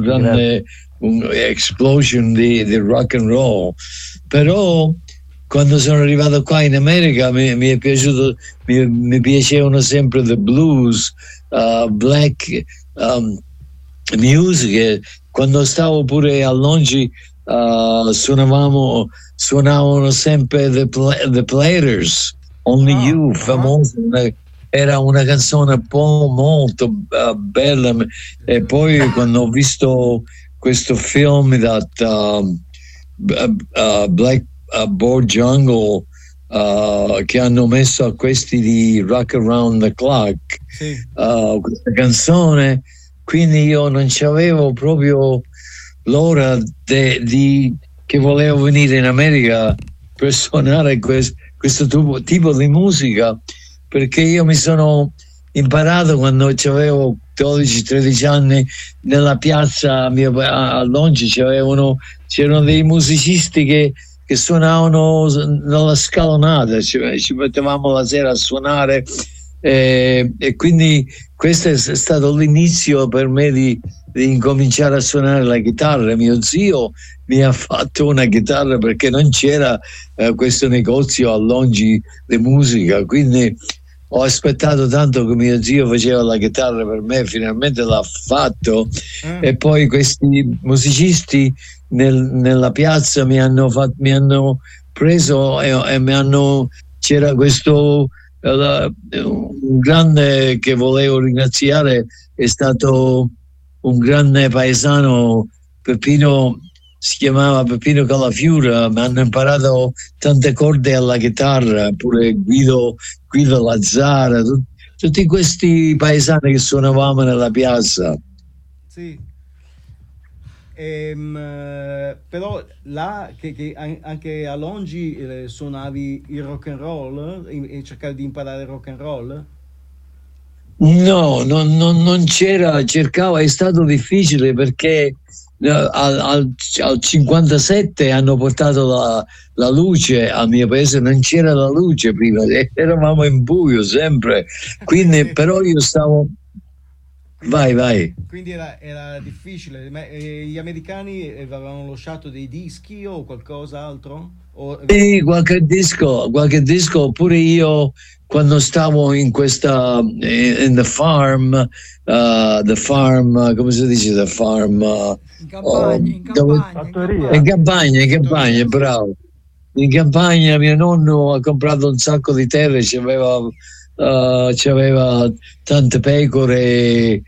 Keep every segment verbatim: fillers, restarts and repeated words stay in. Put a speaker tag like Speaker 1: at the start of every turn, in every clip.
Speaker 1: grande un explosion di, di rock and roll. Però quando sono arrivato qua in America mi, mi è piaciuto, mi, mi piacevano sempre the blues, uh, black um, music. Quando stavo pure a Longi uh, suonavamo suonavano sempre the, Pla- the Platters, Only oh, You, famoso. Uh-huh. Era una canzone un po' molto uh, bella. E poi quando ho visto questo film that um, uh, Black uh, Board Jungle uh, che hanno messo a questi di Rock Around the Clock, sì. uh, questa canzone, quindi io non c'avevo proprio l'ora de, di che volevo venire in America per suonare quest, questo tipo, tipo di musica, perché io mi sono imparato quando avevo dodici tredici anni nella piazza a Longi c'erano, c'erano dei musicisti che, che suonavano nella scalonata, ci, ci mettevamo la sera a suonare eh, e quindi questo è stato l'inizio per me di, di incominciare a suonare la chitarra. Mio zio mi ha fatto una chitarra perché non c'era eh, questo negozio a Longi di musica, quindi ho aspettato tanto che mio zio faceva la chitarra per me, finalmente l'ha fatto. Mm. E poi questi musicisti nel, nella piazza mi hanno, fatto, mi hanno preso e, e mi hanno, c'era questo uh, un grande che volevo ringraziare, è stato un grande paesano, Peppino, si chiamava Peppino Calafiura, mi hanno imparato tante corde alla chitarra, pure Guido, Guido Lazzara, tut, tutti questi paesani che suonavamo nella piazza.
Speaker 2: Sì. Ehm, però là che, che anche a Longi eh, suonavi il rock and roll e cercavi di imparare il rock and roll?
Speaker 1: No, non, non, non c'era, cercavo, è stato difficile perché al, al, al cinquantasette hanno portato la, la luce al mio paese, non c'era la luce prima, eravamo in buio sempre, quindi però io stavo... Vai, vai.
Speaker 2: Quindi era, era difficile. Ma, eh, gli americani avevano lasciato dei dischi o qualcos'altro? O...
Speaker 1: Sì, qualche disco, qualche disco, oppure io quando stavo in questa in the farm, uh, the farm, come si dice the farm? Uh,
Speaker 3: in campagna, in campagna,
Speaker 1: in campagna, in campagna, bravo. In campagna mio nonno ha comprato un sacco di terre, c'aveva Uh, c'aveva tante pecore,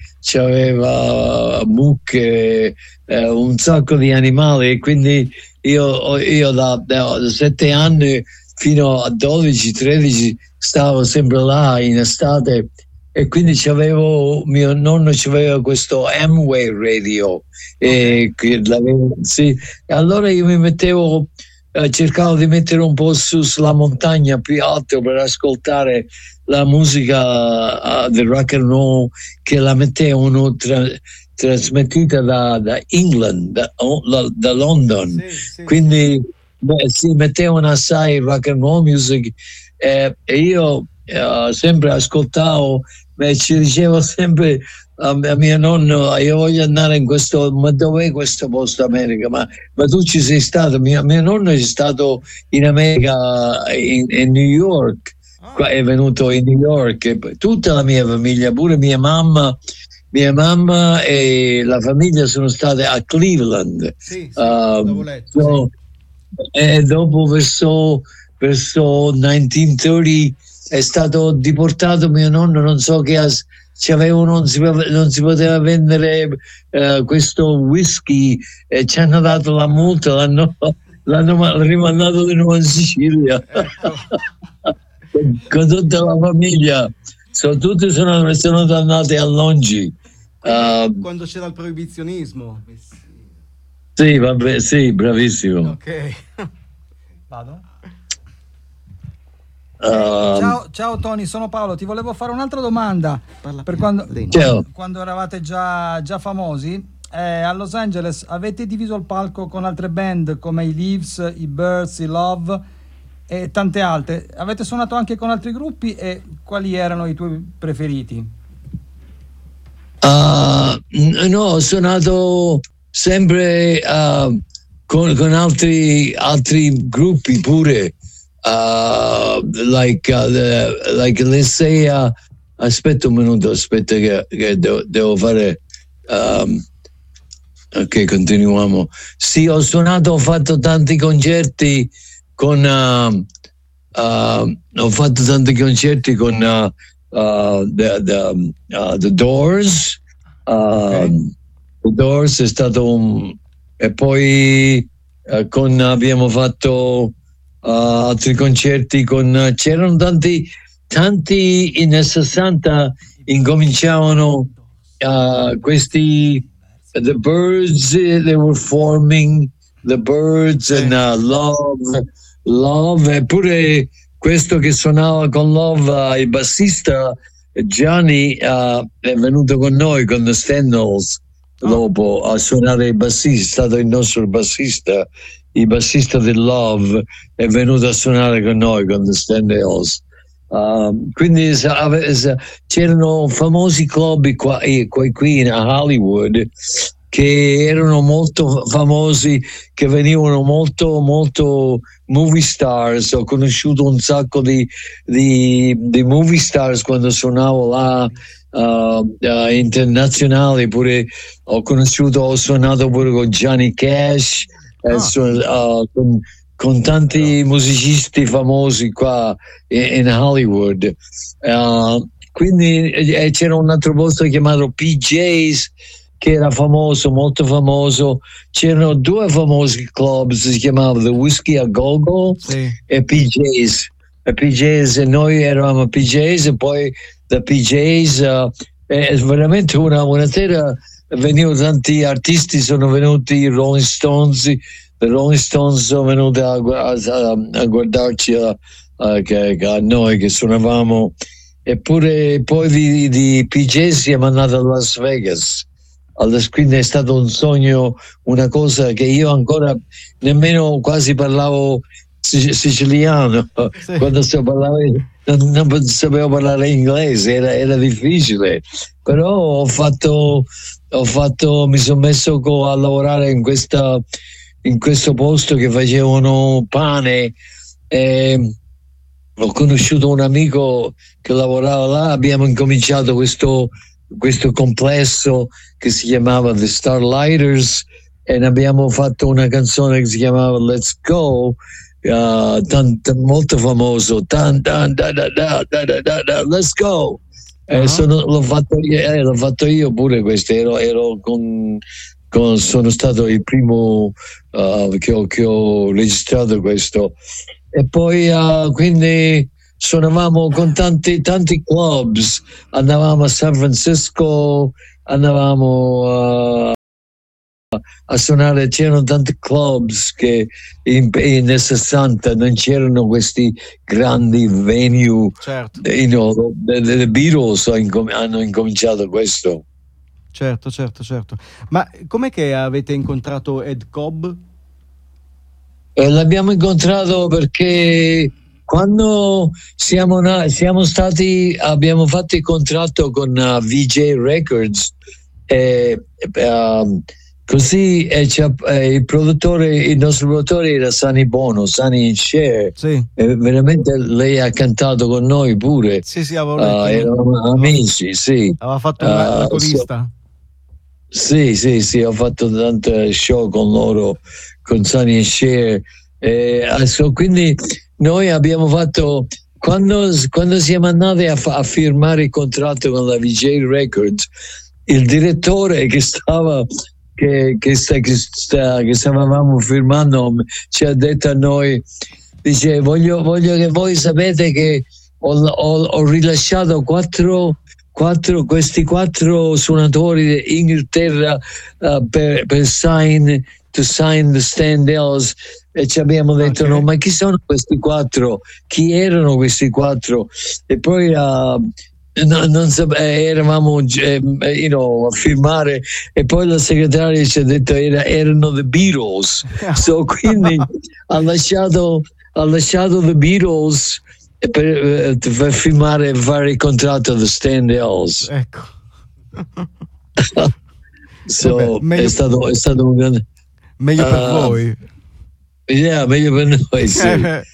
Speaker 1: c'aveva mucche, eh, un sacco di animali, e quindi io, io da, da sette anni fino a dodici tredici stavo sempre là in estate, e quindi c'avevo, mio nonno c'aveva questo Amway radio, e che sì, e allora io mi mettevo, eh, cercavo di mettere un po' su sulla montagna più alto per ascoltare la musica uh, del rock and roll, che la mettevano tra, trasmettita da, da England, da, da, da London, sì, sì, quindi beh, si mettevano assai rock and roll music, eh, e io uh, sempre ascoltavo, beh, ci dicevo sempre a, a mio nonno, io voglio andare in questo, ma dov'è questo posto America? Ma, ma tu ci sei stato? Mio, mio nonno è stato in America, in, in New York. Qua è venuto in New York, tutta la mia famiglia, pure mia mamma, mia mamma e la famiglia sono state a Cleveland.
Speaker 2: Sì, sì,
Speaker 1: uh,
Speaker 2: letto,
Speaker 1: so,
Speaker 2: sì.
Speaker 1: E dopo verso, verso millenovecentotrenta è stato deportato mio nonno, non so che as, c'avevano, non, si, non si poteva vendere uh, questo whisky, e ci hanno dato la multa, l'hanno, l'hanno rimandato di nuovo in Sicilia.
Speaker 2: Ecco.
Speaker 1: Con tutta la famiglia, so, tutti sono, sono tornati a Longi. Uh,
Speaker 2: quando c'era il proibizionismo.
Speaker 1: Sì, vabbè, sì, bravissimo.
Speaker 2: Ok.
Speaker 3: Vado?
Speaker 1: Uh,
Speaker 3: ciao, ciao Tony, sono Paolo, ti volevo fare un'altra domanda. Per quando,
Speaker 1: ciao.
Speaker 3: quando eravate già, già famosi, eh, a Los Angeles avete diviso il palco con altre band come i Leaves, i Birds, i Love e tante altre. Avete suonato anche con altri gruppi, e quali erano i tuoi preferiti?
Speaker 1: Uh, no, ho suonato sempre uh, con, con altri, altri gruppi pure, uh, like, uh, the, like let's say, uh, aspetta un minuto, aspetta che, che devo, devo fare, um, ok, continuiamo. Sì, ho suonato, ho fatto tanti concerti con, uh, uh, ho fatto tanti concerti con uh, uh, the, the, uh, the Doors. Uh, okay. The Doors è stato un, e poi uh, con abbiamo fatto uh, altri concerti con uh, c'erano tanti tanti in sessanta incominciavano uh, questi the Birds, they were forming the Birds and uh, Love Love eppure questo che suonava con Love, uh, il bassista Gianni uh, è venuto con noi con The Stendals oh. dopo a suonare il bassista, è stato il nostro bassista, il bassista del Love è venuto a suonare con noi con The Stendals. Uh, quindi c'erano famosi club qua, qua qui in Hollywood che erano molto famosi, che venivano molto molto movie stars. Ho conosciuto un sacco di, di, di movie stars quando suonavo là, uh, uh, internazionali, pure ho conosciuto, ho suonato pure con Johnny Cash, ah. eh, su, uh, con, con tanti musicisti famosi qua in, in Hollywood. Uh, quindi eh, c'era un altro posto chiamato P J's che era famoso, molto famoso. C'erano due famosi club, si chiamava The Whiskey a Go-Go sì. e P J's. E P J's e noi eravamo P J's e poi da P J's uh, è veramente una, una sera venivano tanti artisti, sono venuti i Rolling Stones, i Rolling Stones sono venuti a, a, a guardarci a, a, a noi che suonavamo, eppure poi di, di P J's siamo andati a Las Vegas. Quindi è stato un sogno, una cosa che io ancora nemmeno quasi parlavo siciliano, sì. Quando so parlare, non, non sapevo parlare inglese, era, era difficile, però ho fatto, ho fatto mi sono messo a lavorare in, questa, in questo posto che facevano pane e ho conosciuto un amico che lavorava là, abbiamo incominciato questo questo complesso che si chiamava The Starlighters e ne abbiamo fatto una canzone che si chiamava Let's Go, uh, tan, tan, molto famoso, tan, tan, da, da, da, da, da, da, da, Let's Go. Uh-huh. Eh, sono, l'ho, fatto io, eh, l'ho fatto io pure questo, ero, ero con, con, sono stato il primo uh, che, ho, che ho registrato questo e poi uh, quindi suonavamo con tanti tanti clubs, andavamo a San Francisco, andavamo uh, a suonare, c'erano tanti clubs che in, in nel sessanta non c'erano questi grandi venue, certo. you know, the Beatles hanno incominciato questo.
Speaker 2: Certo, certo, certo. Ma com'è che avete incontrato Ed Cobb?
Speaker 1: Eh, l'abbiamo incontrato perché quando siamo, na- siamo stati, abbiamo fatto il contratto con uh, V J Records, e, uh, così e eh, il produttore, il nostro produttore era Sunny Bono, Sunny Cher, sì. E veramente lei ha cantato con noi pure.
Speaker 2: Sì, sì, avevo
Speaker 1: uh, eravamo amici, sì.
Speaker 2: Aveva fatto una uh, corista.
Speaker 1: So, sì, sì, sì, ho fatto tanti show con loro, con Sunny e Cher. Eh, so, quindi noi abbiamo fatto quando, quando siamo andati a, a firmare il contratto con la V J Records, il direttore che stava che, che, sta, che, sta, che stavamo firmando ci ha detto a noi, dice voglio, voglio che voi sapete che ho, ho, ho rilasciato quattro Quattro, questi quattro suonatori in Inghilterra uh, per, per sign to sign the Stendals e ci abbiamo detto okay. No, ma chi sono questi quattro? Chi erano questi quattro? E poi uh, no, non sap- eh, eravamo eh, you know, a firmare e poi la segretaria ci ha detto era, erano the Beatles. So quindi ha lasciato ha lasciato the Beatles Per, per firmare vari contratti da Stendals.
Speaker 2: Ecco.
Speaker 1: so,
Speaker 4: Vabbè, meglio,
Speaker 1: è, stato, è stato un grande.
Speaker 4: Meglio per
Speaker 1: uh,
Speaker 4: voi.
Speaker 1: Yeah, meglio per noi, sì.
Speaker 3: E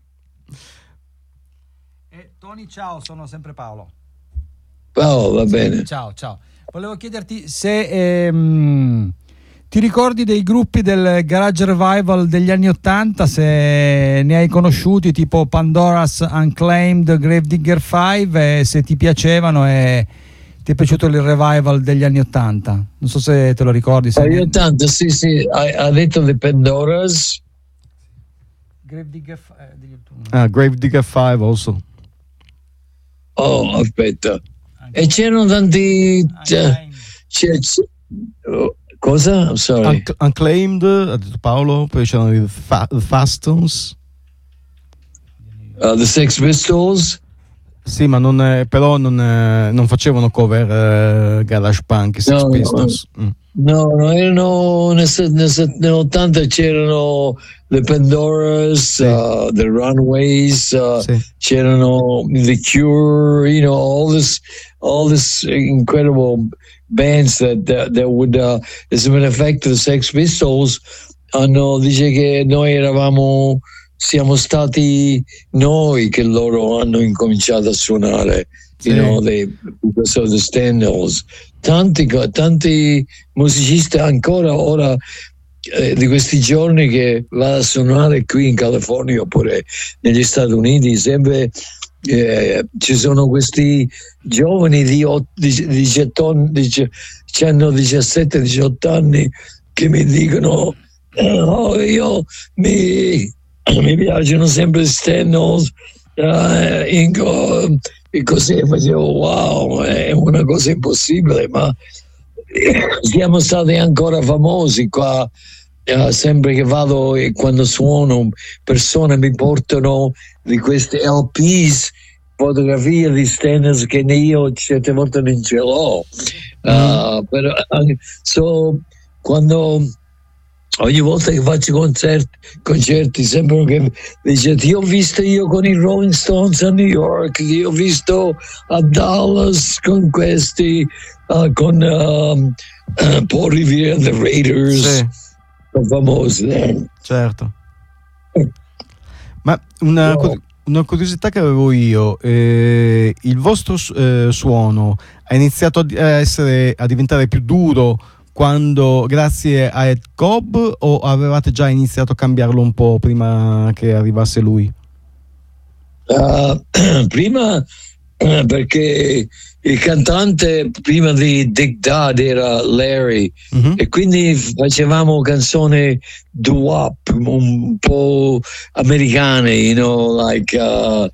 Speaker 3: Tony, ciao, sono sempre Paolo.
Speaker 1: Oh, va bene.
Speaker 3: Ciao, ciao. Volevo chiederti se ehm, ti ricordi dei gruppi del Garage Revival degli anni Ottanta, se ne hai conosciuti, tipo Pandora's Unclaimed, Gravedigger cinque, e se ti piacevano e ti è piaciuto il revival degli anni Ottanta. Non so se te lo ricordi. Se
Speaker 1: Anni Ottanta, sì, sì. Ha detto le Pandora's.
Speaker 3: Gravedigger eh, degli
Speaker 4: ah, Gravedigger cinque also.
Speaker 1: Oh, aspetta. E c'erano tanti. C'è, c'è, oh, cosa? I'm sorry.
Speaker 4: Un- Unclaimed, ha detto Paolo. Poi c'erano i fa- Fastons.
Speaker 1: Uh, the Sex Pistols.
Speaker 4: Sì, ma non è, però non, è, non facevano cover uh, garage punk, Sex
Speaker 1: no,
Speaker 4: Pistols.
Speaker 1: No, mm. no, no, erano nel, nel, nell'ottanta c'erano le Pandoras, sì. uh, the Runaways, uh, sì. c'erano The Cure, you know, all this, all this incredible bands that that, that would, uh, as a matter of fact, the Sex Pistols hanno, dice che noi eravamo, siamo stati noi che loro hanno incominciato a suonare, sì. you know, they, because of the Stenhouse. Tanti, tanti musicisti ancora ora eh, di questi giorni che va a suonare qui in California oppure negli Stati Uniti, sempre eh, ci sono questi giovani di, di, di, getton, di hanno diciassette diciotto anni che mi dicono oh, io mi, mi piacciono sempre Stenhouse, uh, Ingo, e così facevo wow, è una cosa impossibile, ma siamo stati ancora famosi qua. Uh, sempre che vado e quando suono persone mi portano di queste L Ps, fotografie di Stenhouse che io certe volte non ce l'ho, uh, però, uh, so, quando ogni volta che faccio concerti, concerti sembrano che dice ti ho visto io con i Rolling Stones a New York, ti ho visto a Dallas con questi, uh, con um, uh, Paul Revere and the Raiders, sì. Sono famosi. Eh.
Speaker 4: Certo. Ma una, no. una curiosità che avevo io, eh, il vostro eh, suono ha iniziato a, essere, a diventare più duro quando, grazie a Ed Cobb, o avevate già iniziato a cambiarlo un po' prima che arrivasse lui?
Speaker 1: Uh, prima uh, perché il cantante prima di Dick Dodd era Larry, uh-huh. e quindi facevamo canzoni doo-wop un po' americane, you know, like uh,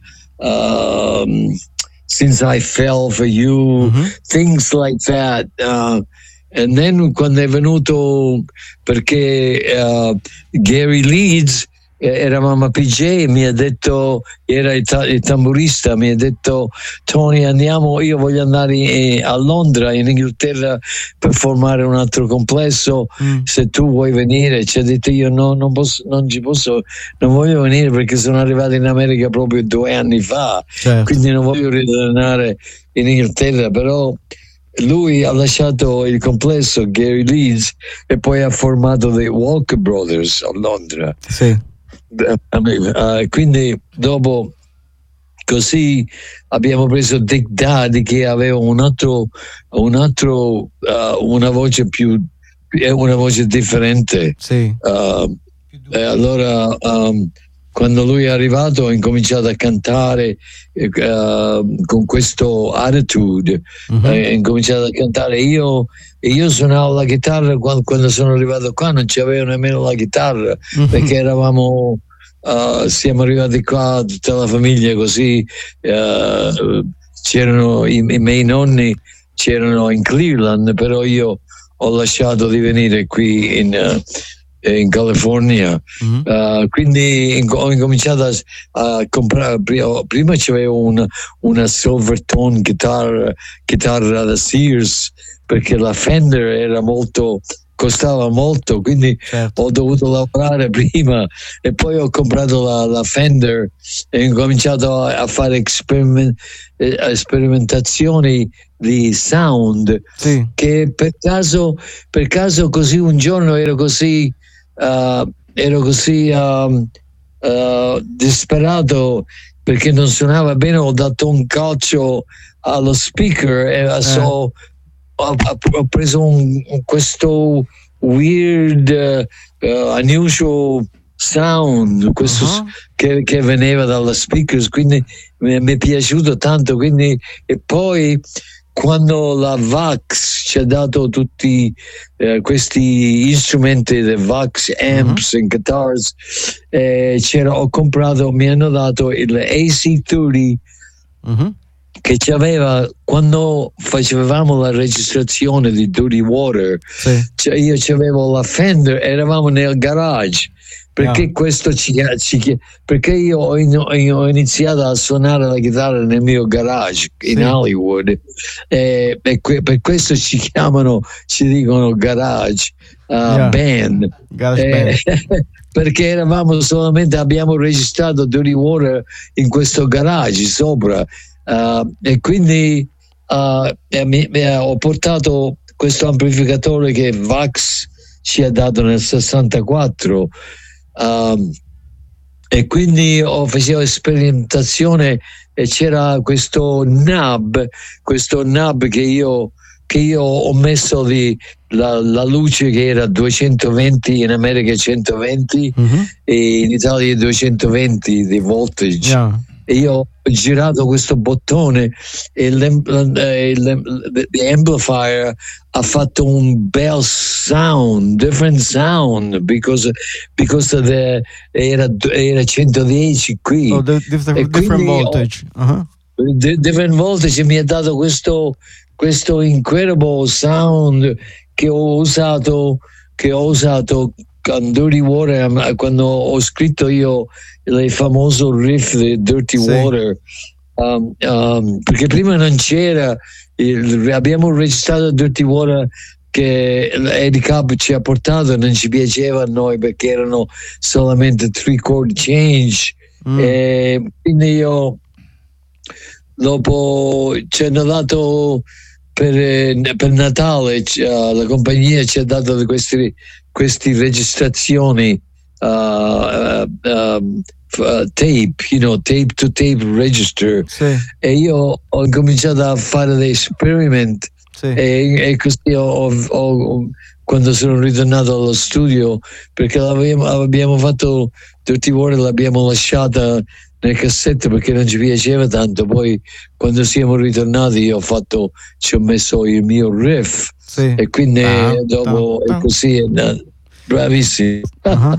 Speaker 1: um, Since I Fell for You, uh-huh. things like that. Uh, And then quando è venuto, perché uh, Gary Leeds, eh, eravamo a P J, mi ha detto, era il, ta- il tamburista, mi ha detto Tony andiamo, io voglio andare in, a Londra, in Inghilterra, per formare un altro complesso, mm. se tu vuoi venire. Ci ha detto io no, non posso, non ci posso, non voglio venire perché sono arrivato in America proprio due anni fa, certo. quindi non voglio ritornare in Inghilterra, però lui ha lasciato il complesso Gary Leeds e poi ha formato The Walker Brothers a Londra,
Speaker 4: sì.
Speaker 1: uh, quindi dopo così abbiamo preso Dick Dodd che aveva un altro, un altro uh, una voce più una voce differente,
Speaker 4: sì.
Speaker 1: uh, e allora um, quando lui è arrivato ho incominciato a cantare uh, con questo attitude, uh-huh. eh, ho incominciato a cantare io e io suonavo la chitarra quando, quando sono arrivato qua non c'avevo nemmeno la chitarra, uh-huh. perché eravamo uh, siamo arrivati qua tutta la famiglia così, uh, c'erano i, i miei nonni c'erano in Cleveland, però io ho lasciato di venire qui in uh, in California, mm-hmm. uh, quindi ho incominciato a, a comprare prima, prima c'avevo una, una Silvertone chitarra, chitarra da Sears perché la Fender era molto costava molto, quindi
Speaker 4: certo.
Speaker 1: ho dovuto lavorare prima e poi ho comprato la, la Fender e ho cominciato a, a fare esperiment, eh, sperimentazioni di sound,
Speaker 4: sì.
Speaker 1: che per caso, per caso così un giorno ero così uh, ero così um, uh, disperato perché non suonava bene, ho dato un calcio allo speaker e eh. so, ho, ho preso un, questo weird uh, uh, unusual sound, questo uh-huh. che, che veniva dalla speakers, quindi mi, mi è piaciuto tanto, quindi e poi quando la Vox ci ha dato tutti eh, questi strumenti, the Vox amps uh-huh. and guitars, eh, c'era, ho comprato, mi hanno dato il A C trenta uh-huh. che ci aveva, quando facevamo la registrazione di Dirty Water,
Speaker 4: sì.
Speaker 1: cioè io c'avevo la Fender, eravamo nel garage. Perché yeah. questo ci, ci perché io ho, in, ho iniziato a suonare la chitarra nel mio garage in sì. Hollywood eh, e que, per questo ci chiamano, ci dicono garage uh, yeah. band,
Speaker 4: garage
Speaker 1: eh,
Speaker 4: band.
Speaker 1: Perché eravamo solamente, abbiamo registrato Dirty Water in questo garage sopra uh, e quindi uh, e mi, mi, ho portato questo amplificatore che Vox ci ha dato nel sessantaquattro. Um, e quindi ho facevo sperimentazione e c'era questo nub questo nub che io che io ho messo di la, la luce che era duecentoventi, in America centoventi uh-huh. e in Italia duecentoventi di voltage
Speaker 4: yeah.
Speaker 1: e io ho girato questo bottone e l'amplifier ha fatto un bel sound, different sound, because, because of the, era, era centodieci qui.
Speaker 4: Oh, the, the, the different voltage. Uh-huh.
Speaker 1: The, different voltage mi ha dato questo, questo incredible sound che ho usato, che ho usato con Dirty Water quando ho scritto io il famoso riff di Dirty sì. Water. Um, um, perché prima non c'era il, abbiamo registrato Dirty Water che Eddie Cobb ci ha portato, non ci piaceva a noi perché erano solamente three chord change mm. e quindi io dopo ci hanno dato per, per Natale uh, la compagnia ci ha dato questi, questi registrazioni uh, uh, um, Uh, tape, you know, tape to tape register
Speaker 4: sì.
Speaker 1: e io ho cominciato a fare dei experiment
Speaker 4: sì.
Speaker 1: e, e così ho, ho, ho, quando sono ritornato allo studio, perché l'abbiamo, abbiamo fatto Dirty Water, l'abbiamo lasciata nel cassetto perché non ci piaceva tanto, poi quando siamo ritornati io ho fatto, ci ho messo il mio riff
Speaker 4: sì.
Speaker 1: e quindi
Speaker 4: ah,
Speaker 1: dopo
Speaker 4: ah,
Speaker 1: e così è andato. Bravissimo. Uh-huh.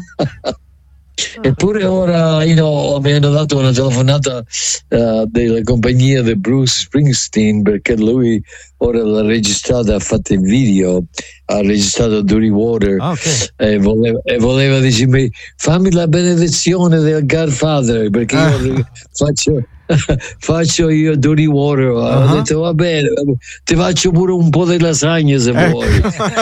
Speaker 1: Eppure ora you know, mi hanno dato una telefonata uh, della compagnia di Bruce Springsteen perché lui ora l'ha registrata, ha fatto il video, ha registrato Dirty Water
Speaker 4: ah, okay.
Speaker 1: e, voleva, e voleva dirmi fammi la benedizione del Godfather perché
Speaker 4: ah.
Speaker 1: io faccio faccio io Dirty Water uh-huh. ho detto va bene, ti faccio pure un po' di lasagna se
Speaker 3: ecco.
Speaker 1: vuoi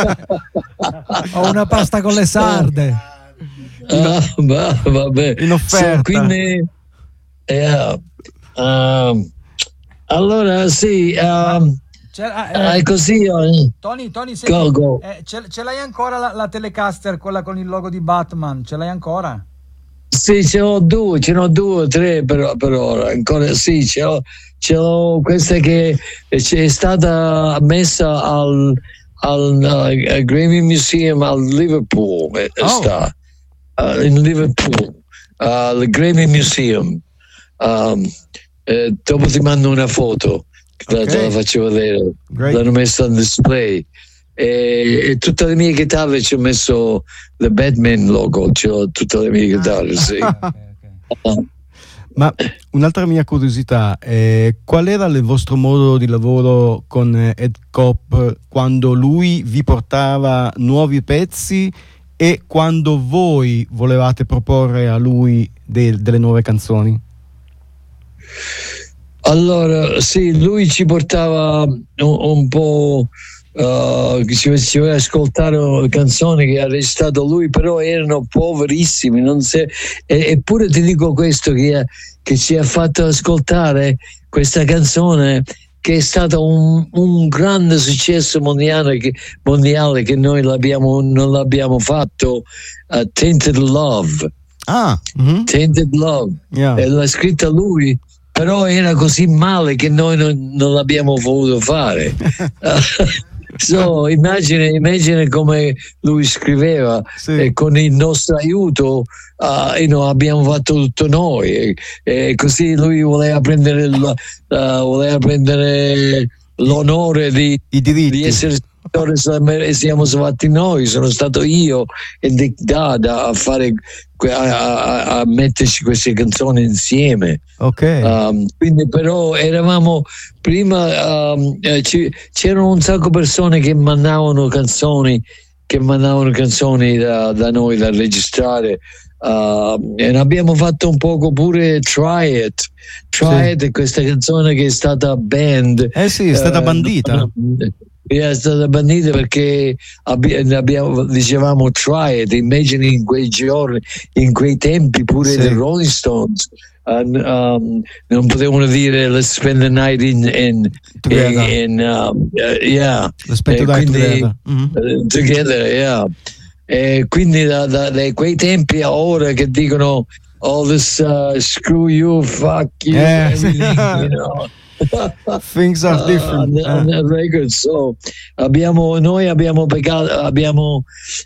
Speaker 3: ho una pasta con le sarde.
Speaker 1: Ah, va, vabbè.
Speaker 4: In offerta.
Speaker 1: So, quindi, eh, uh, allora sì, uh, eh, è così. Uh,
Speaker 3: Tony, Tony senti,
Speaker 1: go, go.
Speaker 3: Eh, ce, ce l'hai ancora la, la Telecaster, quella con il logo di Batman? Ce l'hai ancora?
Speaker 1: Sì, ce l'ho due, ce n'ho due o tre per, per ora. Ancora sì, ce l'ho, ce l'ho questa che è stata messa al, al uh, Grammy Museum al Liverpool.
Speaker 3: Oh.
Speaker 1: Sta. Uh, in Liverpool, al uh, Grammy Museum. Um, eh, dopo ti mando una foto, okay. Te la faccio vedere. Great. L'hanno messa on display. E, e tutte le mie chitarre ci ho messo il Batman logo, c'ho tutte le mie chitarre, sì.
Speaker 3: Okay, okay.
Speaker 1: Uh,
Speaker 4: Ma un'altra mia curiosità è qual era il vostro modo di lavoro con Ed Kopp quando lui vi portava nuovi pezzi e quando voi volevate proporre a lui de- delle nuove canzoni?
Speaker 1: Allora, sì, lui ci portava un, un po' uh, ci faceva ascoltare canzoni che ha registrato lui, però erano poverissimi, non se, e, eppure ti dico questo, che, che ci ha fatto ascoltare questa canzone che è stato un, un grande successo mondiale che, mondiale che noi l'abbiamo, non l'abbiamo fatto, uh, Tainted Love.
Speaker 4: Ah, mm-hmm.
Speaker 1: Tainted Love,
Speaker 4: yeah.
Speaker 1: E l'ha scritta lui, però era così male che noi non, non l'abbiamo voluto fare. So, immagina, immagina come lui scriveva, sì. E con il nostro aiuto uh, you know, abbiamo fatto tutto noi, e, e così lui voleva prendere, il, uh, voleva prendere l'onore di,
Speaker 4: I diritti.
Speaker 1: di essere e siamo fatti noi, sono stato io e Dick Dad a fare a, a, a metterci queste canzoni insieme.
Speaker 4: Ok.
Speaker 1: Um, quindi però eravamo prima um, ci, c'erano un sacco di persone che mandavano canzoni che mandavano canzoni da, da noi da registrare. Uh, e abbiamo fatto un poco pure Try It Try sì. It, questa canzone che è stata band,
Speaker 4: eh sì, è stata uh, bandita.
Speaker 1: è stata bandita perché abbiamo, dicevamo try it, immagini in quei giorni, in quei tempi pure sì. The Rolling Stones uh, um, non potevano dire let's spend the night in, in, in, in um, uh, yeah
Speaker 4: let's spend the night together, mm-hmm.
Speaker 1: uh, together yeah. E quindi da, da, da quei tempi a ora che dicono all this uh, screw you, fuck you,
Speaker 4: yeah.
Speaker 1: everything, you know.
Speaker 4: Things are different
Speaker 1: uh, on, on the record. So, abbiamo, noi abbiamo pagato, abbiamo,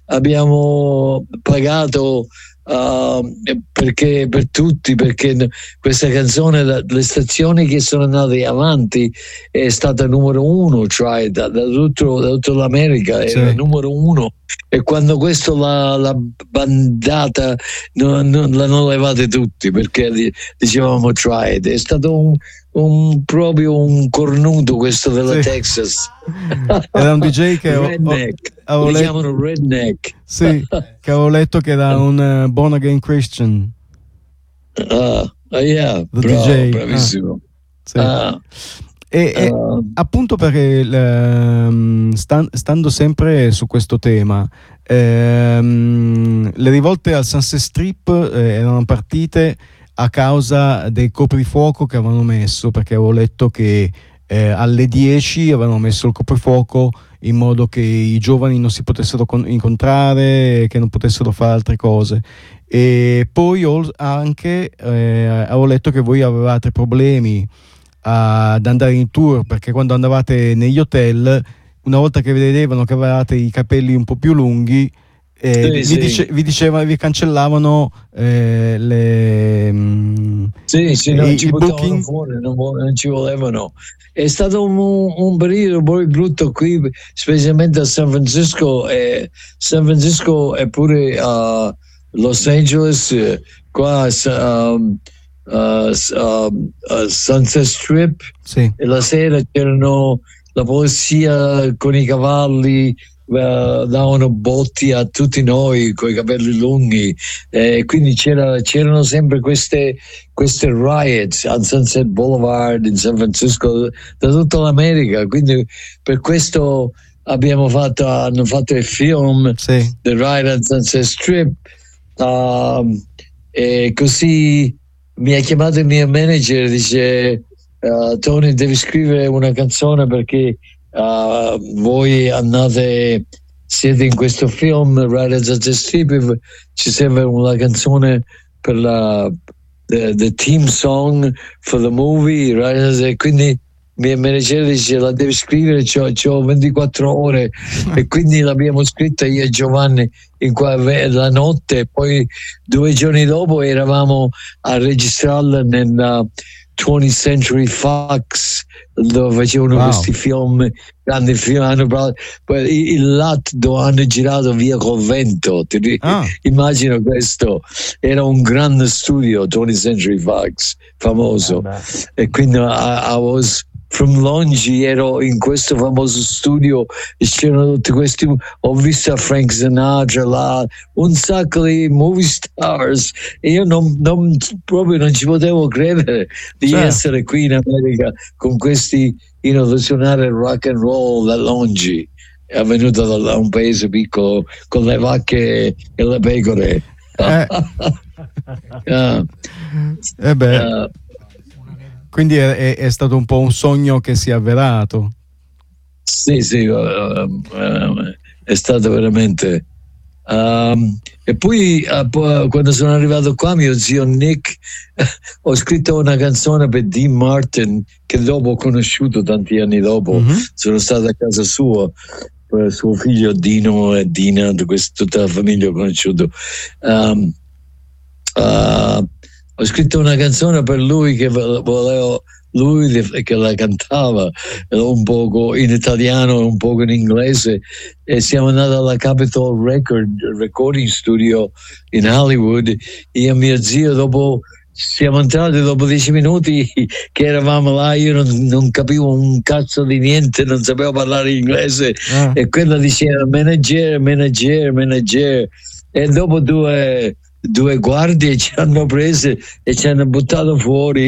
Speaker 1: abbiamo pagato uh, perché per tutti, perché questa canzone, le stazioni che sono andate avanti, è stata numero uno, cioè da, da, tutto, da tutta l'America era sì. numero uno. E quando questo l'ha, l'ha bandata non, non l'hanno levate tutti perché dicevamo try it. È stato un, un proprio un cornuto questo della sì. Texas.
Speaker 4: Era un D J che
Speaker 1: redneck.
Speaker 4: Ho, ho
Speaker 1: lo
Speaker 4: letto,
Speaker 1: chiamano redneck.
Speaker 4: Sì, che avevo letto che era un uh, born again Christian.
Speaker 1: Ah, uh, yeah,
Speaker 4: The
Speaker 1: bravo,
Speaker 4: D J.
Speaker 1: bravissimo.
Speaker 4: Ah, sì.
Speaker 1: Ah.
Speaker 4: E, e uh, appunto perché um, stan, stando sempre su questo tema, ehm, le rivolte al Sunset Strip eh, erano partite a causa del coprifuoco che avevano messo, perché avevo letto che eh, alle dieci avevano messo il coprifuoco in modo che i giovani non si potessero con- incontrare, che non potessero fare altre cose. E poi ho anche eh, avevo letto che voi avevate problemi ad andare in tour, perché quando andavate negli hotel, una volta che vedevano che avevate i capelli un po' più lunghi, eh,
Speaker 1: sì,
Speaker 4: vi,
Speaker 1: sì.
Speaker 4: dice, vi dicevano, vi cancellavano eh, le mm,
Speaker 1: sì, sì, non
Speaker 4: i,
Speaker 1: ci
Speaker 4: i
Speaker 1: buttavano fuori, non, non ci volevano. È stato un, un periodo poi brutto qui, specialmente a San Francisco, e San Francisco e pure a uh, Los Angeles, qua um, Uh, uh, uh, Sunset Strip,
Speaker 4: sì.
Speaker 1: E la sera c'erano la polizia con i cavalli, uh, davano botti a tutti noi con i capelli lunghi, e quindi c'era, c'erano sempre queste, queste riots a Sunset Boulevard in San Francisco da tutta l'America, quindi per questo abbiamo fatto, hanno fatto il film
Speaker 4: sì.
Speaker 1: The Riot on Sunset Strip, uh, e così mi ha chiamato il mio manager e dice uh, Tony, devi scrivere una canzone perché uh, voi andate, siete in questo film Riot on Sunset Strip, ci serve una canzone per la the, the theme song for the movie, right? Quindi il mio manager dice la devi scrivere, c'ho, c'ho ventiquattro ore e quindi l'abbiamo scritta io e Giovanni in qua, la notte, e poi due giorni dopo eravamo a registrarla nella twentieth Century Fox dove facevano wow. questi film, grandi film, hanno poi il lato dove hanno girato Via Convento, ti ah. immagino questo, era un grande studio twentieth Century Fox famoso, ah, e quindi I, I was from Longi, ero in questo famoso studio e c'erano tutti questi, ho visto Frank Sinatra là, un sacco di movie stars e io non, non proprio non ci potevo credere di certo. essere qui in America con questi, you know, di suonare rock and roll da Longi. è venuto da un paese piccolo con le vacche e le pecore.
Speaker 4: Eh.
Speaker 1: uh,
Speaker 4: eh beh.
Speaker 1: uh,
Speaker 4: Quindi è, è stato un po' un sogno che si è avverato.
Speaker 1: Sì, sì, uh, uh, è stato veramente. Um, e poi uh, quando sono arrivato qua, mio zio Nick, ho scritto una canzone per Dean Martin che dopo ho conosciuto tanti anni dopo. Mm-hmm. Sono stato a casa sua, per suo figlio Dino e Dina, tutta la famiglia ho conosciuto. Um, uh, ho scritto una canzone per lui che volevo lui che la cantava un poco in italiano e un poco in inglese, e siamo andati alla Capitol Record Recording Studio in Hollywood. Io e mio zio dopo siamo entrati dopo dieci minuti che eravamo là, io non, non capivo un cazzo di niente, non sapevo parlare inglese, ah. e quella diceva manager, manager, manager, e dopo due due guardie ci hanno prese e ci hanno buttato fuori.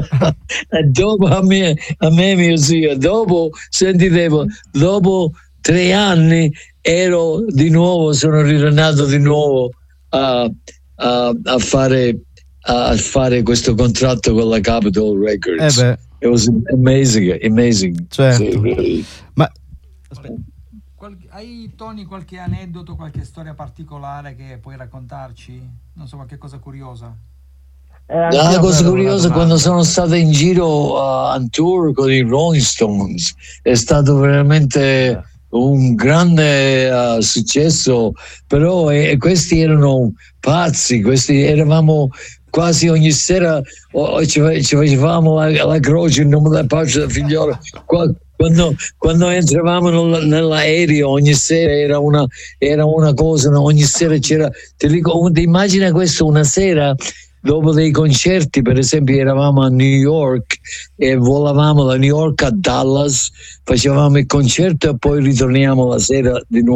Speaker 1: E dopo a me, a me mio zio, dopo sentite, dopo tre anni ero di nuovo, sono ritornato di nuovo a, a, a fare a fare questo contratto con la Capitol Records.
Speaker 4: Eh beh.
Speaker 1: It was amazing, amazing.
Speaker 4: Certo.
Speaker 1: Sì, really.
Speaker 4: Ma
Speaker 3: aspetta, qualche, hai Tony qualche aneddoto, qualche storia particolare che puoi raccontarci? Non so, qualche cosa curiosa?
Speaker 1: Eh, la cosa curiosa, quando sono stato in giro uh, on tour con i Rolling Stones, è stato veramente un grande uh, successo, però eh, questi erano pazzi, questi eravamo quasi ogni sera, oh, ci, ci facevamo la, la croce in nome della pace del figliolo. Quando, quando entravamo nel, nell'aereo ogni sera era una, era una cosa, no? Ogni sera c'era, ti dico, immagina questo, una sera dopo dei concerti, per esempio eravamo a New York e volavamo da New York a Dallas, facevamo il concerto e poi ritorniamo la sera di nuovo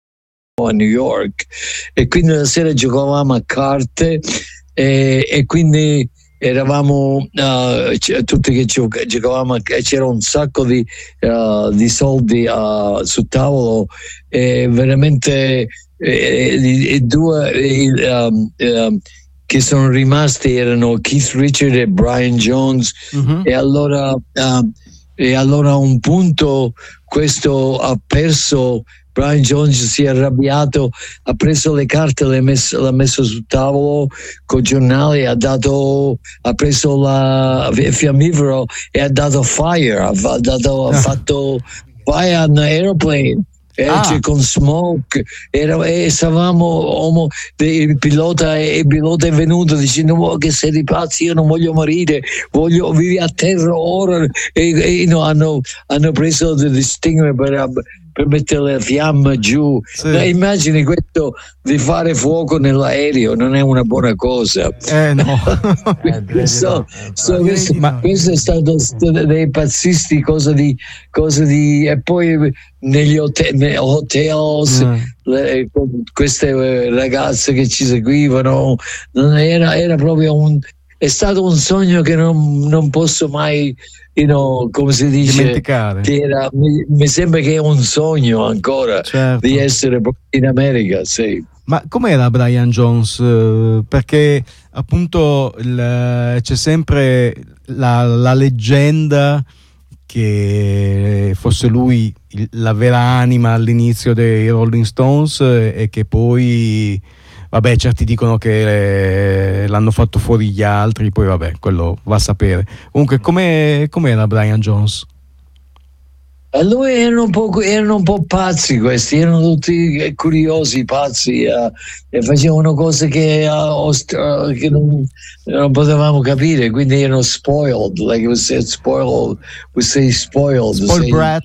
Speaker 1: a New York, e quindi la sera giocavamo a carte e, e quindi eravamo uh, tutti che gioc- giocavamo, c'era un sacco di, uh, di soldi uh, sul tavolo, e veramente i due um, um, che sono rimasti erano Keith Richards e Brian Jones. Mm-hmm. e allora uh, e allora a un punto questo ha perso, Brian Jones si è arrabbiato, ha preso le carte, le messo, l'ha messo sul tavolo col giornale, ha dato, ha preso la fiammifero e ha dato fire, ha, dato, ha fatto fire on the airplane. Ah. Con smoke, era, e stavamo homo, il pilota il pilota è venuto dicendo oh, che siete pazzi, io non voglio morire, voglio vivere a terra ora, e, e no, hanno, hanno preso the stinger per, per mettere la fiamma giù. Sì. No, immagini questo di fare fuoco nell'aereo, non è una buona cosa.
Speaker 4: Eh no.
Speaker 1: so, so, questo, ma questo è stato dei pazzisti, cosa di, cosa di e poi negli hotel, nei hotels, mm. le, queste ragazze che ci seguivano, non era, era proprio un, è stato un sogno che non, non posso mai, you know, come si dice,
Speaker 4: dimenticare.
Speaker 1: Che era, mi, mi sembra che è un sogno ancora, certo, di essere in America, sì.
Speaker 4: Ma com'era Brian Jones? Perché appunto il, c'è sempre la, la leggenda che fosse lui il, la vera anima all'inizio dei Rolling Stones, e che poi vabbè, certi dicono che l'hanno fatto fuori gli altri, poi vabbè, quello va a sapere. Comunque com'è, com'era Brian Jones?
Speaker 1: A lui erano un, po', erano un po' pazzi questi, erano tutti curiosi, pazzi, uh, e facevano cose che, uh, uh, che non, non potevamo capire, quindi erano spoiled, like it was said, spoiled, we say spoiled.
Speaker 4: Spoiled say, brat.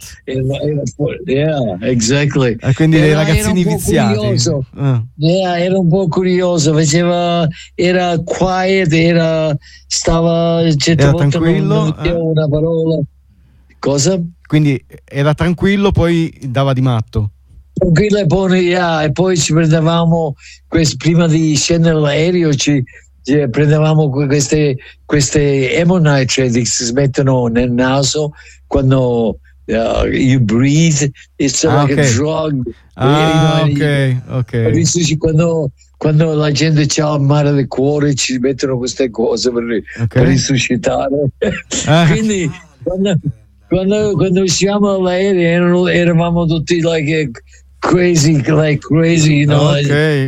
Speaker 1: Yeah, exactly.
Speaker 4: E quindi
Speaker 1: era,
Speaker 4: dei ragazzini
Speaker 1: era
Speaker 4: viziati.
Speaker 1: Uh. Yeah, era un po' curioso, faceva, era quiet, era, stava, certe
Speaker 4: era
Speaker 1: volte
Speaker 4: tranquillo,
Speaker 1: non diceva eh? una parola. Cosa?
Speaker 4: Quindi era tranquillo, poi dava di matto.
Speaker 1: Tranquillo, e poi, yeah, e poi ci prendevamo, quest, prima di scendere l'aereo, ci, ci prendevamo queste, queste Ammonite che si mettono nel naso quando, uh, you breathe, it's uh,
Speaker 4: Ah,
Speaker 1: like
Speaker 4: okay.
Speaker 1: a drug.
Speaker 4: Ah,
Speaker 1: You know,
Speaker 4: ok,
Speaker 1: Hai
Speaker 4: ok.
Speaker 1: visto ci- quando, quando la gente c'ha il male del cuore ci mettono queste cose per,
Speaker 4: Ok.
Speaker 1: per risuscitare.
Speaker 4: Ah.
Speaker 1: Quindi quando, quando, quando usciamo all'aereo erano- eravamo tutti like eh, crazy, like crazy, you know.
Speaker 4: Ok.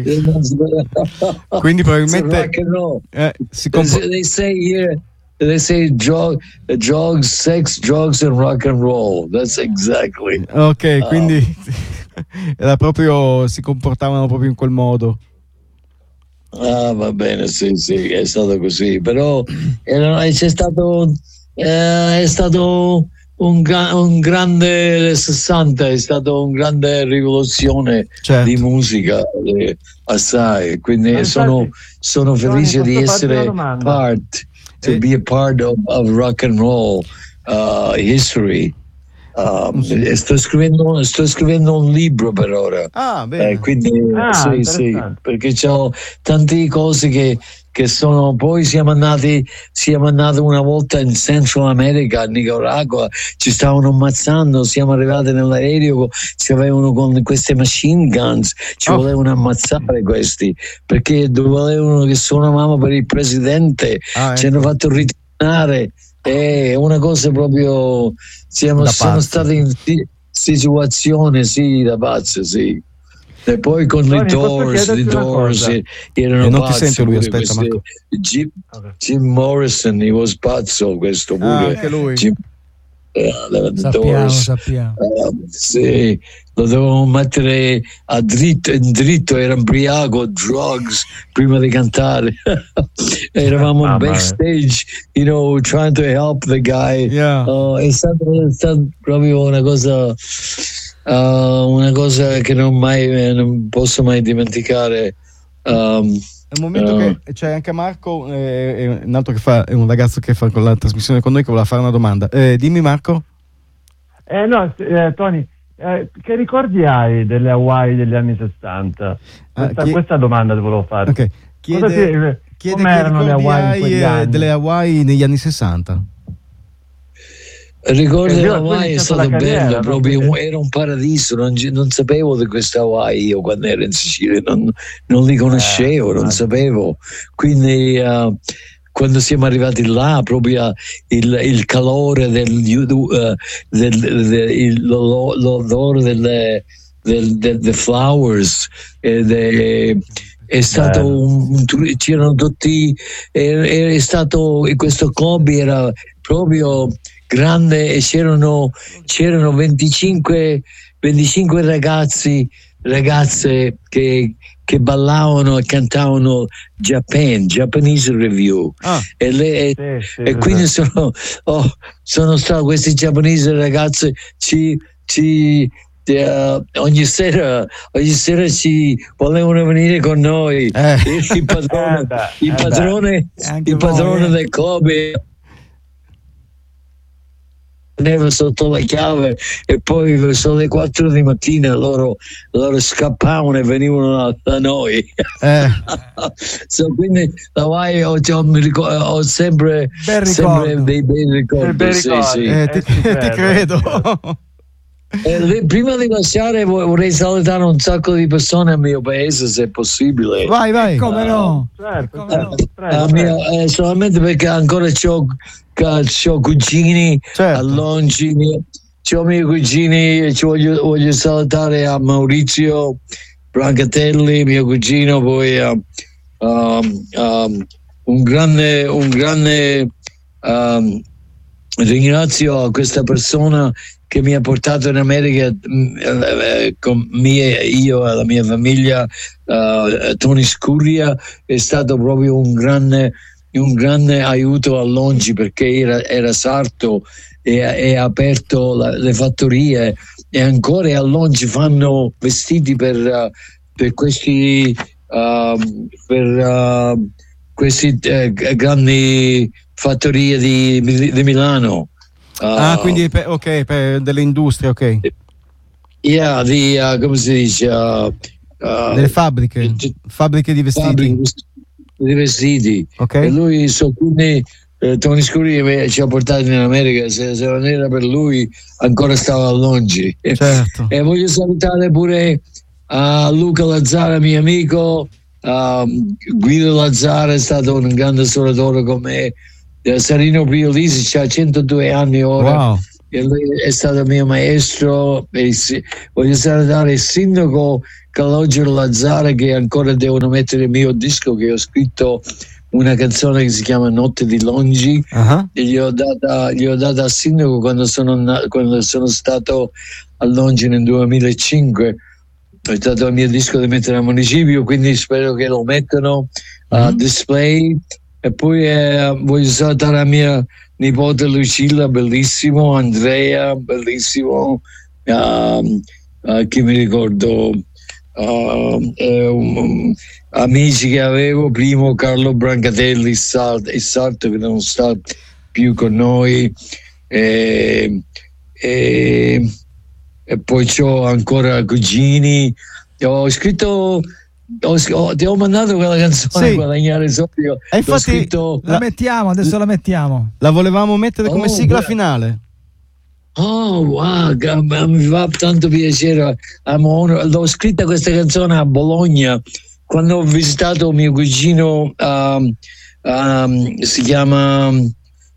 Speaker 4: Quindi
Speaker 1: It's
Speaker 4: probabilmente
Speaker 1: rock and roll.
Speaker 4: eh, si
Speaker 1: They
Speaker 4: compo-
Speaker 1: say, they say here, they say drug, drugs, sex, drugs, and rock and roll. That's exactly.
Speaker 4: Ok, quindi era proprio, si comportavano proprio in quel modo.
Speaker 1: Ah, va bene, sì, sì, è stato così. Però era- c'è stato, eh, è stato un, gra- un grande sessanta, è stato un grande rivoluzione
Speaker 4: Certo.
Speaker 1: di musica, eh, assai. Quindi
Speaker 5: Ma infatti,
Speaker 1: sono, sono felice
Speaker 5: Tony,
Speaker 1: di
Speaker 5: posso farti una
Speaker 1: essere
Speaker 5: domanda?
Speaker 1: part, to
Speaker 4: Eh.
Speaker 1: be a part of, of rock and roll uh, history. Um, e sto scrivendo, sto scrivendo un libro per ora.
Speaker 4: Ah, bene.
Speaker 1: Eh, quindi
Speaker 5: Ah,
Speaker 1: sì, sì,
Speaker 5: interessante.
Speaker 1: perché c'ho tante cose che, che sono. Poi siamo andati, siamo andati una volta in Central America, a Nicaragua, ci stavano ammazzando. Siamo arrivati nell'aereo, ci avevano con queste machine guns, ci
Speaker 4: Oh.
Speaker 1: volevano ammazzare questi perché volevano che suonavamo per il presidente.
Speaker 4: Ah,
Speaker 1: Ci
Speaker 4: ecco.
Speaker 1: hanno fatto ritornare. È una cosa proprio. Siamo,
Speaker 4: Da
Speaker 1: siamo
Speaker 4: pazzi.
Speaker 1: stati in si- situazione, sì, da pazzo, sì. E poi con
Speaker 5: Tony,
Speaker 1: i
Speaker 5: posso
Speaker 1: Doors,
Speaker 5: chiederti
Speaker 1: i
Speaker 5: una
Speaker 1: Doors
Speaker 5: cosa?
Speaker 1: eh, erano
Speaker 4: Eh, non ti
Speaker 1: pazzi
Speaker 4: sente lui,
Speaker 1: pure
Speaker 4: aspetta,
Speaker 1: questi-
Speaker 4: Marco.
Speaker 1: Jim,
Speaker 5: Ok.
Speaker 1: Jim Morrison, he was pazzo questo
Speaker 4: Ah,
Speaker 1: pure.
Speaker 4: anche lui.
Speaker 1: Jim, eh, the- the
Speaker 3: Sappiamo,
Speaker 1: Doors.
Speaker 3: sappiamo.
Speaker 1: Eh, sì, lo dovevamo mettere a dritto, in dritto, era ubriaco, drugs, prima di cantare. Eravamo
Speaker 5: Mamma mia.
Speaker 1: backstage, you know, trying to help the guy.
Speaker 4: Yeah.
Speaker 1: Oh, è, stato, è stato proprio una cosa, uh, una cosa che non, mai, eh, non posso mai dimenticare. Um,
Speaker 4: È un momento
Speaker 1: Eh.
Speaker 4: che c'è anche Marco, eh, è un altro che fa, è un ragazzo che fa con la trasmissione con noi che voleva fare una domanda. Eh, dimmi Marco.
Speaker 5: Eh no, eh, Tony, eh, che ricordi hai delle Hawaii degli anni sessanta?
Speaker 4: Ah,
Speaker 5: Questa,
Speaker 4: chi-
Speaker 5: questa domanda ti volevo fare.
Speaker 4: Ok. Chiede,
Speaker 5: Cosa ti-
Speaker 4: chiede
Speaker 5: come
Speaker 4: che
Speaker 5: erano le
Speaker 4: ricordi
Speaker 5: Hawaii in
Speaker 4: hai,
Speaker 5: quegli
Speaker 4: eh,
Speaker 5: anni?
Speaker 4: delle Hawaii negli anni sessanta.
Speaker 1: Il ricordo
Speaker 5: Perché
Speaker 1: di
Speaker 5: io- tu hai
Speaker 1: Hawaii è
Speaker 5: iniziato
Speaker 1: stato
Speaker 5: la carriera,
Speaker 1: bello,
Speaker 5: no?
Speaker 1: proprio
Speaker 5: Quindi-
Speaker 1: era un paradiso, non, non sapevo di questa Hawaii io quando ero in Sicilia, non, non li conoscevo,
Speaker 5: Eh,
Speaker 1: non
Speaker 5: immagino.
Speaker 1: sapevo. Quindi eh, quando siamo arrivati là, proprio il, il calore del, uh, del, del il- lo- l'odore delle, del, del, the flowers, ed è, è stato
Speaker 5: Bello.
Speaker 1: un, un tur- c'erano tutti, è, è stato, questo club era proprio grande e c'erano, c'erano venticinque, venticinque ragazzi, ragazze che, che ballavano e cantavano Japan, Japanese Review.
Speaker 4: Ah,
Speaker 1: E, le-
Speaker 5: Sì, sì,
Speaker 1: e
Speaker 5: sì,
Speaker 1: quindi
Speaker 5: sì.
Speaker 1: sono, oh, sono stati questi giapponesi ragazzi, ci, ci eh, ogni sera ogni sera ci volevano venire con noi.
Speaker 4: Eh.
Speaker 1: il, il padrone,
Speaker 5: Eh beh,
Speaker 1: il
Speaker 5: eh beh.
Speaker 1: padrone,
Speaker 3: Anche
Speaker 1: il
Speaker 3: voi,
Speaker 1: padrone
Speaker 3: eh.
Speaker 1: del club teneva sotto la chiave e poi verso le quattro di mattina loro, loro scappavano e venivano da, da noi.
Speaker 4: eh,
Speaker 1: So, quindi la Hawaii ho, ho, mi ricor- ho sempre,
Speaker 3: Bel
Speaker 1: sempre
Speaker 3: ricordo.
Speaker 1: dei bei ricordi.
Speaker 5: bei
Speaker 1: sì,
Speaker 5: ricordi.
Speaker 1: sì.
Speaker 4: eh,
Speaker 5: Eh,
Speaker 4: ti,
Speaker 5: ci
Speaker 4: ti
Speaker 5: credo.
Speaker 4: credo.
Speaker 1: Eh, le- prima di lasciare vo- vorrei salutare un sacco di persone al mio paese se possibile.
Speaker 4: Vai, vai.
Speaker 3: Come no?
Speaker 5: Certo,
Speaker 3: Come
Speaker 5: certo.
Speaker 3: no?
Speaker 5: Prego,
Speaker 1: Ah,
Speaker 5: prego.
Speaker 1: mio- eh, solamente perché ancora c'ho, ca- c'ho cugini
Speaker 4: Certo.
Speaker 1: a Longini, c'ho miei cugini e ci voglio, voglio salutare a Maurizio Brancatelli, mio cugino, poi a um, um, un grande, un grande um, ringrazio a questa persona che mi ha portato in America mh, eh, con mie, io e la mia famiglia, uh, Tony Scurria, è stato proprio un grande, un grande aiuto a Longi perché era, era sarto e ha aperto la, le fattorie e ancora a Longi fanno vestiti per, uh, per questi uh, per uh, questi uh, grandi fattorie di, di Milano.
Speaker 4: Ah,
Speaker 1: Uh,
Speaker 4: quindi per, ok, per delle industrie, ok.
Speaker 1: yeah, di uh, come si dice uh, uh,
Speaker 4: Delle fabbriche,
Speaker 1: di-
Speaker 4: fabbriche di vestiti.
Speaker 1: fabbriche di vestiti.
Speaker 4: Ok.
Speaker 1: E lui so, quindi eh, Tony Scurri ci ha portato in America, se, se non era per lui ancora stava a Longi.
Speaker 4: Certo.
Speaker 1: E voglio salutare pure a Luca Lazzara, mio amico, a Guido Lazzara, è stato un grande suonatore con me, Sarino Priolisi ha centodue anni ora.
Speaker 4: Wow.
Speaker 1: E lui è stato mio maestro. E si, voglio salutare il sindaco Calogero Lazzara, che ancora devono mettere il mio disco, che ho scritto una canzone che si chiama Notte di Longi.
Speaker 4: Uh-huh.
Speaker 1: E gli ho data, gli ho data al sindaco quando sono, quando sono stato a Longi nel duemilacinque. È stato il mio disco da mettere al municipio, quindi spero che lo mettano a uh, display. E poi eh, voglio salutare la mia nipote Lucilla, bellissimo, Andrea, bellissimo, uh, uh, che mi ricordo, uh, eh, um, amici che avevo, primo Carlo Brancatelli, il Sarto, il Sarto che non sta più con noi, e, e, e poi c'ho ancora cugini. Ho scritto, ho, ho, ti ho mandato quella canzone,
Speaker 4: sì.
Speaker 1: Guadagnare soldi.
Speaker 4: E infatti
Speaker 1: scritto,
Speaker 3: la mettiamo, adesso la mettiamo.
Speaker 4: La volevamo mettere come
Speaker 1: oh,
Speaker 4: sigla
Speaker 1: beh.
Speaker 4: finale.
Speaker 1: Oh wow, mi fa tanto piacere. L'ho scritta questa canzone a Bologna quando ho visitato mio cugino, um, um, si chiama um,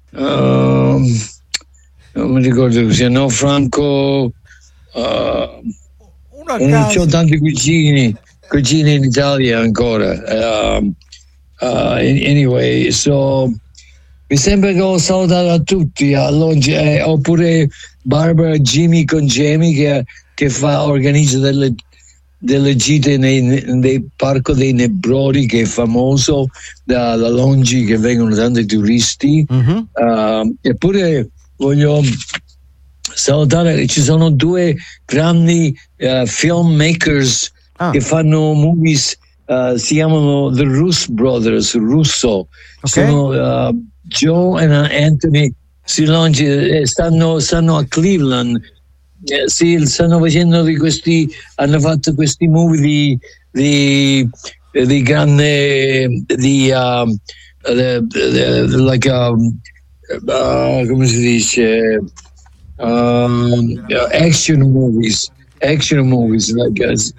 Speaker 1: non mi ricordo così, no, Franco, uh, non c'ho tanti cugini cugini in Italia ancora. Uh, uh, anyway, so mi sembra che ho salutato a tutti, a Longi, eh, oppure Barbara Jimmy con Jamie che, che fa, organizza delle, delle gite nei, nei Parco dei Nebrodi, che è famoso da, da Longi, che vengono tanti turisti. Uh-huh. Uh, eppure voglio salutare, ci sono due grandi uh, filmmakers ah. che fanno movies, uh, si chiamano The Russo Brothers, Russo.
Speaker 4: Okay.
Speaker 1: Sono uh, Joe e Anthony Silongi, eh, stanno, stanno a Cleveland, eh, sì, stanno facendo di questi, hanno fatto questi movie di, di, di grande, di uh, the, the, the, like a, uh, come si dice, um, action movies, action movies like us.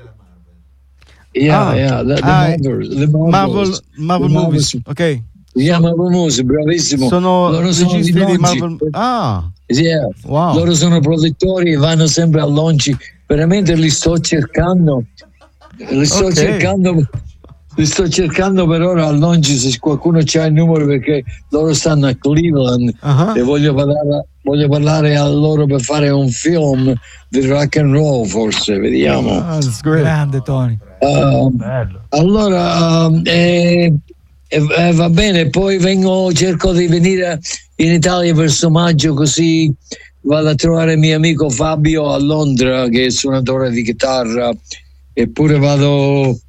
Speaker 1: Yeah,
Speaker 4: ah,
Speaker 1: yeah, the, the
Speaker 4: ah,
Speaker 1: Marvel, the Marvel,
Speaker 4: Marvel, Marvel
Speaker 1: the
Speaker 4: movies,
Speaker 1: Marvel.
Speaker 4: ok.
Speaker 1: Yeah, Marvel movies, bravissimo.
Speaker 4: Sono
Speaker 1: loro sono
Speaker 4: registi
Speaker 1: di
Speaker 4: di Marvel. Ah,
Speaker 1: yeah.
Speaker 4: wow.
Speaker 1: Loro sono produttori e vanno sempre a Longi. Veramente li sto cercando. Li sto
Speaker 4: Okay.
Speaker 1: cercando. Li sto cercando per ora a Longi, se qualcuno c'ha il numero, perché loro stanno a Cleveland.
Speaker 4: Uh-huh.
Speaker 1: E voglio parlare, voglio parlare a loro per fare un film di rock and roll, forse, vediamo.
Speaker 4: Ah, that's great.
Speaker 3: Grande Tony.
Speaker 1: Uh, allora uh, eh, eh, va bene, poi vengo, cerco di venire in Italia verso maggio, così vado a trovare mio amico Fabio a Londra, che è suonatore di chitarra, eppure vado uh,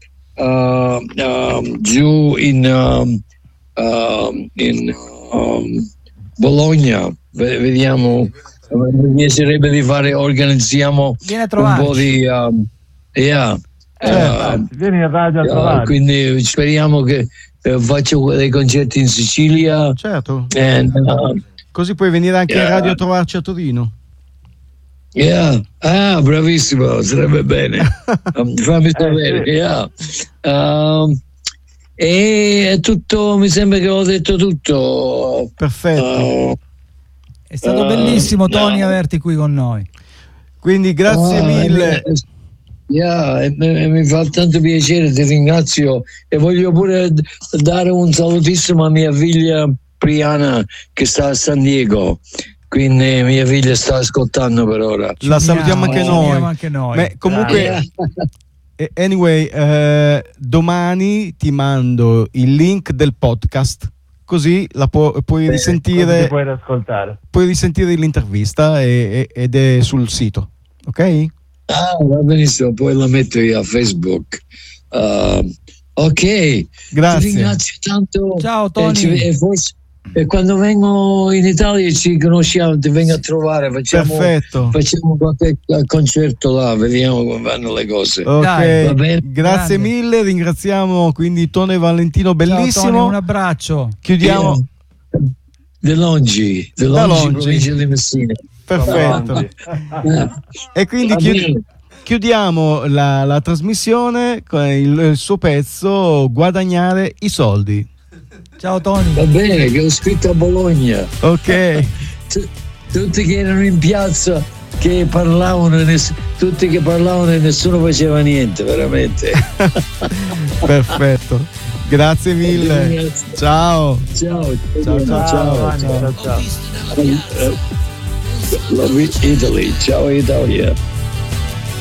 Speaker 1: uh, giù in, um, uh, in um, Bologna. V- vediamo, mi piacerebbe di fare, organizziamo
Speaker 3: Vieni a
Speaker 1: un
Speaker 3: trovarci.
Speaker 1: po' di um, yeah.
Speaker 5: Eh,
Speaker 1: Uh,
Speaker 5: vieni in radio a
Speaker 1: uh,
Speaker 5: trovare.
Speaker 1: quindi speriamo che uh, faccio dei concerti in Sicilia.
Speaker 4: Certo.
Speaker 1: And, uh,
Speaker 4: Così puoi venire anche
Speaker 1: Yeah.
Speaker 4: in radio a trovarci a Torino.
Speaker 1: yeah. Ah, bravissimo, sarebbe bene. Um, fammi sapere.
Speaker 5: sì.
Speaker 1: Yeah. Um, e è tutto, mi sembra che ho detto tutto.
Speaker 4: Perfetto.
Speaker 1: Uh,
Speaker 3: È stato
Speaker 1: Uh,
Speaker 3: bellissimo Tony
Speaker 1: no.
Speaker 3: averti qui con noi.
Speaker 4: Quindi grazie
Speaker 1: ah,
Speaker 4: mille.
Speaker 1: eh, Yeah, e, e mi fa tanto piacere, ti ringrazio, e voglio pure d- dare un salutissimo a mia figlia Priana, che sta a San Diego, quindi mia figlia sta ascoltando per ora.
Speaker 4: La salutiamo anche
Speaker 3: Ci
Speaker 4: noi.
Speaker 3: uniamo anche noi.
Speaker 4: Beh, comunque,
Speaker 1: Ah,
Speaker 4: eh, anyway, eh, domani ti mando il link del podcast, così la pu- puoi
Speaker 5: Così
Speaker 4: risentire,
Speaker 5: puoi ascoltare.
Speaker 4: puoi risentire l'intervista e- e- ed è sul sito, ok?
Speaker 1: ah, va benissimo, poi la metto io a Facebook. Uh, ok,
Speaker 4: Grazie.
Speaker 1: ti ringrazio tanto.
Speaker 3: Ciao,
Speaker 1: E,
Speaker 3: Tony.
Speaker 1: ci- e forse, e quando vengo in Italia ci conosciamo, ti vengo a trovare, facciamo,
Speaker 4: Perfetto.
Speaker 1: facciamo qualche concerto là, vediamo come vanno le cose.
Speaker 4: Ok,
Speaker 3: Dai,
Speaker 1: va bene.
Speaker 4: grazie
Speaker 3: Grande.
Speaker 4: mille, ringraziamo quindi Tone Valentino,
Speaker 3: Ciao,
Speaker 4: bellissimo.
Speaker 3: Tony, un abbraccio.
Speaker 4: Chiudiamo,
Speaker 1: De Longi, De
Speaker 4: Da
Speaker 1: Longi,
Speaker 4: Longi.
Speaker 1: provincia di Messina.
Speaker 4: Perfetto.
Speaker 1: Eh,
Speaker 4: E quindi
Speaker 1: va
Speaker 4: chiudi-
Speaker 1: bene.
Speaker 4: chiudiamo la, la trasmissione con il, il suo pezzo Guadagnare i soldi.
Speaker 3: Ciao Tony.
Speaker 1: Va bene, che ho scritto a Bologna.
Speaker 4: Ok.
Speaker 1: T- tutti che erano in piazza, che parlavano, e ness- tutti che parlavano e nessuno faceva niente, veramente.
Speaker 4: Perfetto. Grazie mille. Ciao.
Speaker 1: Ciao,
Speaker 4: Ciao, ciao, ciao.
Speaker 5: Giovanni, ciao, ciao.
Speaker 1: Love Italy. Ciao Italia.